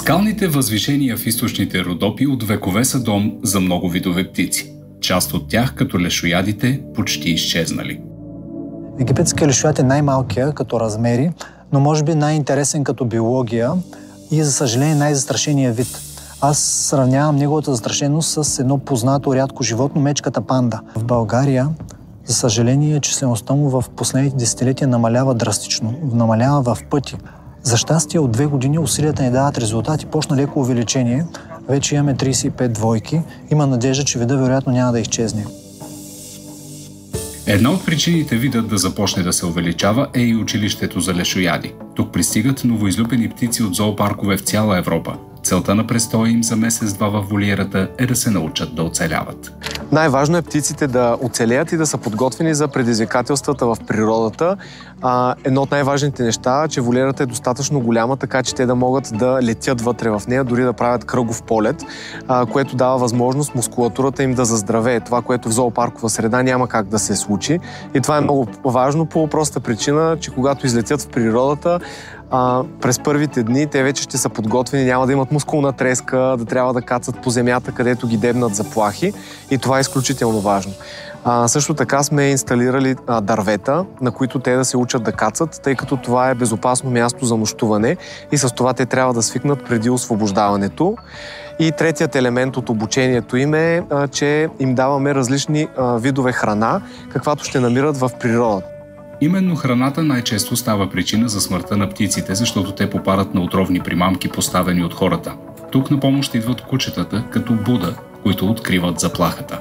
Скалните възвишения в източните Родопи от векове са дом за много видове птици. Част от тях, като лешоядите, почти изчезнали. Египетският лешояд е най-малкия като размери, но може би най-интересен като биология и, за съжаление, най-застрашения вид. Аз сравнявам неговата застрашеност с едно познато рядко животно, мечката панда. В България, за съжаление, числеността му в последните десетилетия намалява драстично, намалява в пъти. За щастие, от 2 години усилията ни дават резултати, почна леко увеличение. Вече имаме 35 двойки. Има надежда, че вида вероятно няма да изчезне. Една от причините видът да започне да се увеличава е и училището за лешояди. Тук пристигат новоизлюбени птици от зоопаркове в цяла Европа. Целта на престоя им за месец-два във волиерата е да се научат да оцеляват. Най-важно е птиците да оцелеят и да са подготвени за предизвикателствата в природата. Едно от най-важните неща е, че волиерата е достатъчно голяма, така че те да могат да летят вътре в нея, дори да правят кръгов полет, което дава възможност мускулатурата им да заздравее. Това, което в зоопаркова среда няма как да се случи. И това е много важно по простата причина, че когато излетят в природата, през първите дни те вече ще са подготвени, няма да имат мускулна треска, да трябва да кацат по земята, където ги дебнат заплахи, и това е изключително важно. Също така сме инсталирали дървета, на които те да се учат да кацат, тъй като това е безопасно място за нощуване и с това те трябва да свикнат преди освобождаването. И третият елемент от обучението им е, че им даваме различни видове храна, каквато ще намират в природата. Именно храната най-често става причина за смъртта на птиците, защото те попадат на отровни примамки, поставени от хората. Тук на помощ идват кучетата, като Буда, които откриват заплахата.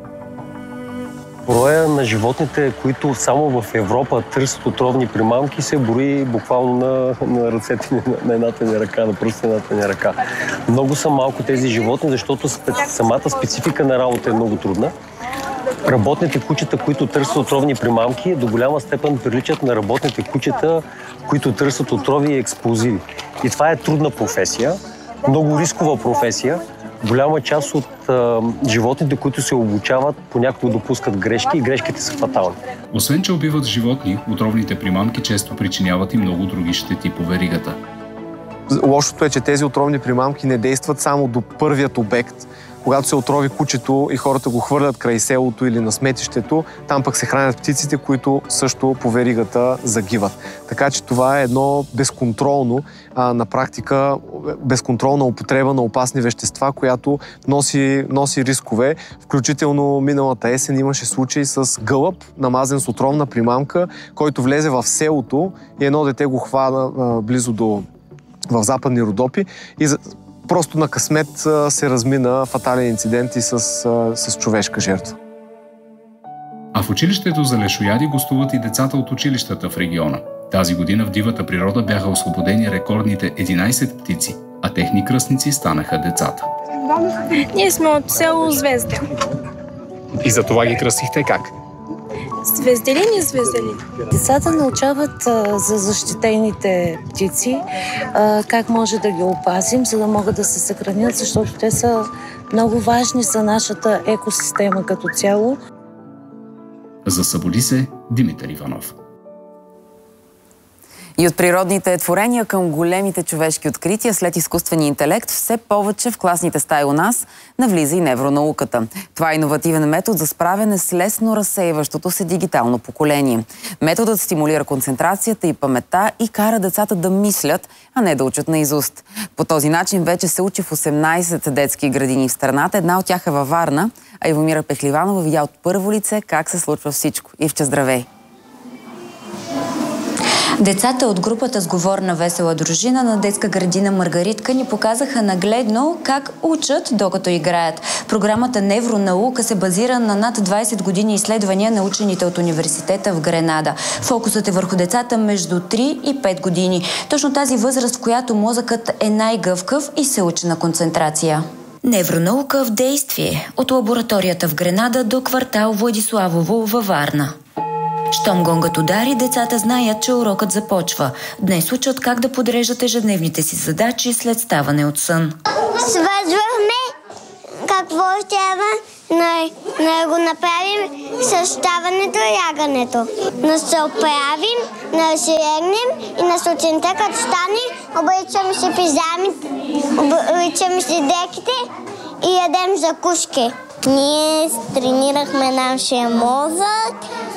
Броя на животните, които само в Европа търсят отровни примамки, се брои буквално на ръцете на едната ни ръка, на пръстите на едната ни ръка. Много са малко тези животни, защото самата специфика на работа е много трудна. Работните кучета, които търсят отровни примамки, до голяма степен приличат на работните кучета, които търсят отрови и експлозиви. И това е трудна професия, много рискова професия. Голяма част от животните, които се обучават, понякога допускат грешки и грешките са фатални. Освен че убиват животни, отровните примамки често причиняват и много други щети по веригата. Лошото е, че тези отровни примамки не действат само до първият обект. Когато се отрови кучето и хората го хвърлят край селото или на сметището, там пък се хранят птиците, които също по веригата загиват. Така че това е едно безконтролно, на практика, безконтролна употреба на опасни вещества, която носи рискове. Включително миналата есен имаше случай с гълъб, намазен с отровна примамка, който влезе в селото и едно дете го хвана близо в Западни Родопи и просто на късмет се размина фатален инцидент и с човешка жертва. А в училището за лешояди гостуват и децата от училищата в региона. Тази година в дивата природа бяха освободени рекордните 11 птици, а техни кръстници станаха децата. Ние сме от село Звезда. И за това ги кръстихте как? Звездели, не звездели. Децата научават за защитените птици, как може да ги опазим, за да могат да се съхранят, защото те са много важни за нашата екосистема като цяло. За Събуди се, Димитър Иванов. И от природните творения към големите човешки открития след изкуствения интелект, все повече в класните стаи у нас навлиза и невронауката. Това е иновативен метод за справяне с лесно разсейващото се дигитално поколение. Методът стимулира концентрацията и паметта и кара децата да мислят, а не да учат наизуст. По този начин вече се учи в 18 детски градини в страната. Една от тях е във Варна, а Ивомира Пехливанова видя от първо лице как се случва всичко. Ивче, здравей! Децата от групата Сговорна весела дружина на детска градина Маргаритка ни показаха нагледно как учат докато играят. Програмата Невронаука се базира на над 20 години изследвания на учените от университета в Гренада. Фокусът е върху децата между 3 и 5 години. Точно тази възраст, в която мозъкът е най-гъвкав и се учи на концентрация. Невронаука в действие. От лабораторията в Гренада до квартал Владиславово във Варна. Щом гонгът удари, децата знаят, че урокът започва. Днес учат как да подреждат ежедневните си задачи след ставане от сън. Свързвахме какво трябва го направим съставането и лягането. Да се оправим, да се легнем и на сутринта, като стане, обличаме си пижамите, обличаме си дрехите и ядем закуски. Ние тренирахме нашия мозък,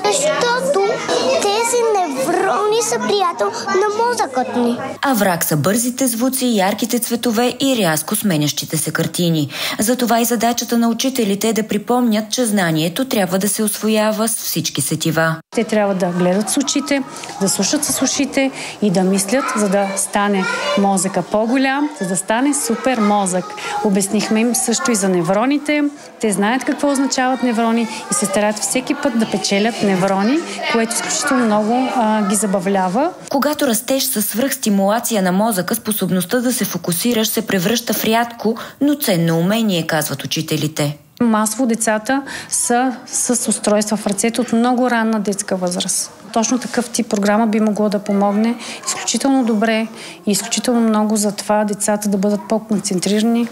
защото тези неврони са приятел на мозъкът ни. А враг са бързите звуци, ярките цветове и рязко сменящите се картини. Затова и задачата на учителите е да припомнят, че знанието трябва да се усвоява с всички сетива. Те трябва да гледат с очите, да слушат с ушите и да мислят, за да стане мозъка по-голям, за да стане супер мозък. Обяснихме им също и за невроните. Те знаят какво означават неврони и се старат всеки път да печелят неврони, което изключително много ги забавлява. Когато растеш със свръхстимулация на мозъка, способността да се фокусираш се превръща в рядко, но ценно умение, казват учителите. Масово децата са с устройства в ръцете от много ранна детска възраст. Точно такъв тип програма би могло да помогне изключително добре и изключително много за това децата да бъдат по-концентрирани,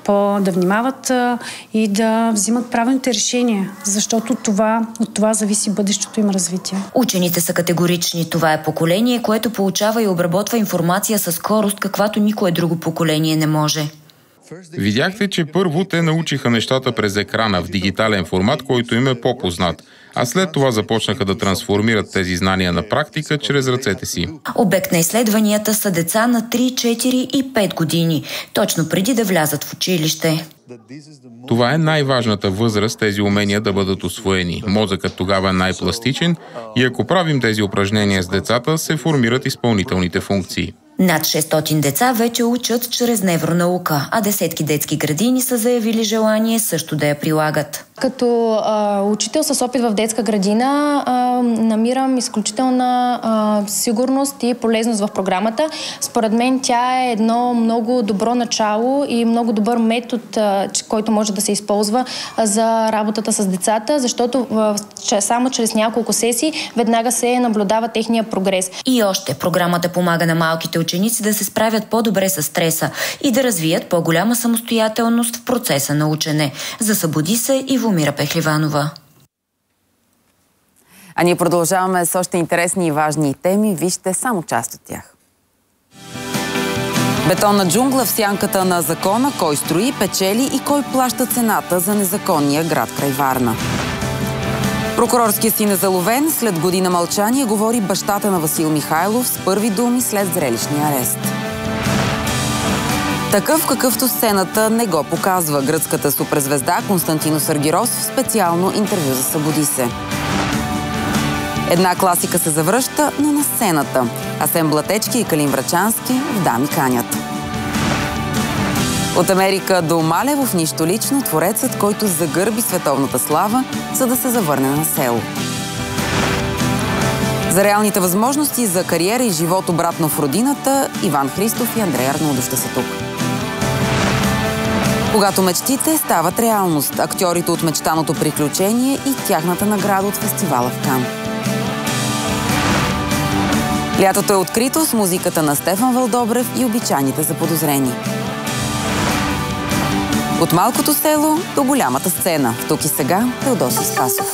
да внимават и да взимат правилните решения, защото от това зависи бъдещото им развитие. Учените са категорични. Това е поколение, което получава и обработва информация със скорост, каквато никое друго поколение не може. Видяхте, че първо те научиха нещата през екрана в дигитален формат, който им е по-познат. А след това започнаха да трансформират тези знания на практика чрез ръцете си. Обект на изследванията са деца на 3, 4 и 5 години, точно преди да влязат в училище. Това е най-важната възраст тези умения да бъдат усвоени. Мозъкът тогава е най-пластичен и ако правим тези упражнения с децата, се формират изпълнителните функции. Над 600 деца вече учат чрез невронаука, а десетки детски градини са заявили желание също да я прилагат. Като учител с опит в детска градина намирам изключителна сигурност и полезност в програмата. Според мен тя е едно много добро начало и много добър метод, който може да се използва за работата с децата, защото само чрез няколко сесии веднага се наблюдава техния прогрес. И още програмата помага на малките ученици да се справят по-добре с стреса и да развият по-голяма самостоятелност в процеса на учене. Засъбуди се и Мира Пехливанова. А ние продължаваме с още интересни и важни теми. Вижте само част от тях. Бетонна джунгла в сянката на закона. Кой строи, печели и кой плаща цената за незаконния град край Варна. Прокурорският син е заловен. След година мълчание говори бащата на Васил Михайлов с първи думи след зрелищния арест. Такъв, какъвто сцената не го показва. Гръцката суперзвезда Константинос Аргирос в специално интервю за Събуди се. Една класика се завръща, но на сцената. Асен Блатечки и Калин Врачански в Дами канят. От Америка до Малево в нищо лично, творецът, който загърби световната слава, за да се завърне на село. За реалните възможности за кариера и живот обратно в родината, Иван Христов и Андрей Арнолдов ще са тук. Когато мечтите стават реалност, актьорите от Мечтаното приключение и тяхната награда от фестивала в Кан. Лятото е открито с музиката на Стефан Вълдобрев и обичайните заподозрени. От малкото село до голямата сцена. Тук и сега Теодосий Спасов.